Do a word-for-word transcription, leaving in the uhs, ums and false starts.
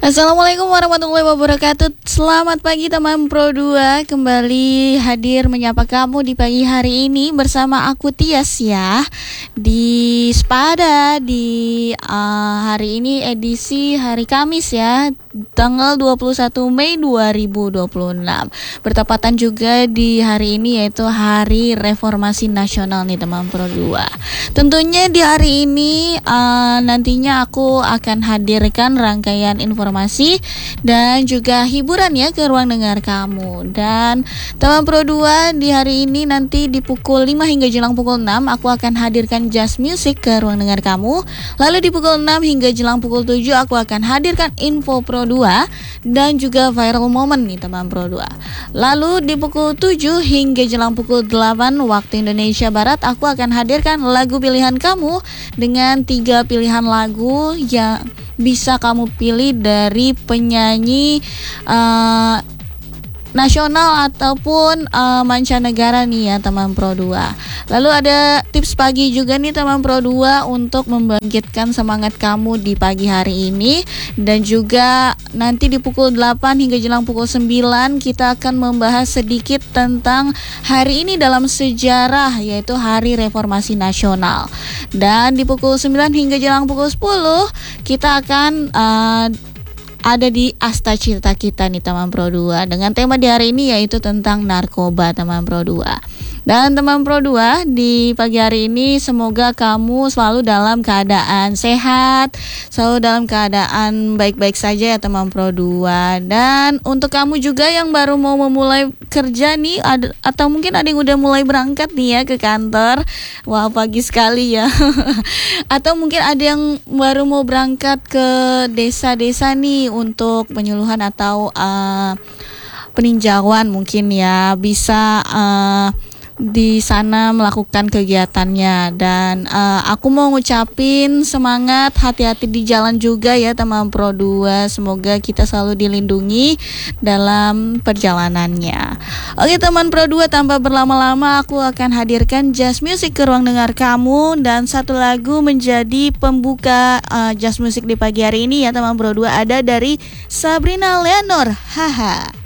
Assalamualaikum warahmatullahi wabarakatuh. Selamat pagi teman Pro dua. Kembali hadir menyapa kamu di pagi hari ini bersama aku Tias ya. Di Spada di uh, hari ini edisi hari Kamis ya, tanggal dua puluh satu Mei dua ribu dua puluh enam. Bertepatan juga di hari ini yaitu Hari Reformasi Nasional nih teman Pro dua. Tentunya di hari ini uh, nantinya aku akan hadirkan rangkaian informasi dan juga hiburan ya ke ruang dengar kamu. Dan teman Pro dua, di hari ini nanti di pukul lima hingga jelang pukul enam aku akan hadirkan Just Music ke ruang dengar kamu. Lalu di pukul enam hingga jelang pukul tujuh aku akan hadirkan Info Pro dua dan juga Viral Moment nih teman Pro dua. Lalu di pukul tujuh hingga jelang pukul delapan waktu Indonesia Barat aku akan hadirkan lagu pilihan kamu dengan tiga pilihan lagu yang bisa kamu pilih dari penyanyi uh, nasional ataupun uh, mancanegara nih ya teman Pro dua. Lalu ada tips pagi juga nih teman Pro dua untuk membangkitkan semangat kamu di pagi hari ini. Dan juga nanti di pukul delapan hingga jelang pukul sembilan kita akan membahas sedikit tentang hari ini dalam sejarah, yaitu Hari Reformasi Nasional. Dan di pukul sembilan hingga jelang pukul sepuluh kita akan uh, ada di Asta Cita Kita nih teman Pro dua dengan tema di hari ini yaitu tentang narkoba teman Pro dua. Dan teman Pro dua, di pagi hari ini semoga kamu selalu dalam keadaan sehat, selalu dalam keadaan baik-baik saja ya teman Pro dua. Dan untuk kamu juga yang baru mau memulai kerja nih ada, atau mungkin ada yang udah mulai berangkat nih ya ke kantor. Wah, pagi sekali ya. Atau mungkin ada yang baru mau berangkat ke desa-desa nih untuk penyuluhan atau uh, peninjauan mungkin ya, bisa uh, di sana melakukan kegiatannya. Dan uh, aku mau ngucapin semangat, hati-hati di jalan juga ya teman Pro dua. Semoga kita selalu dilindungi dalam perjalanannya. Oke teman Pro dua, tanpa berlama-lama aku akan hadirkan Just Music ke ruang dengar kamu. Dan satu lagu menjadi pembuka uh, Just Music di pagi hari ini ya teman Pro dua, ada dari Sabrina Leonor. Haha.